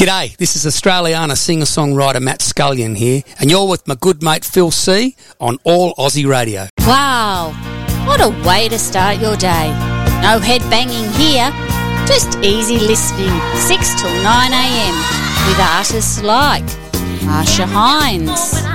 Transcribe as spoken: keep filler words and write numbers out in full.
G'day, this is Australiana singer-songwriter Matt Scullion here, and you're with my good mate Phil C on All Aussie Radio. Wow, what a way to start your day. No head banging here, just easy listening, six till nine a m with artists like Marsha Hines,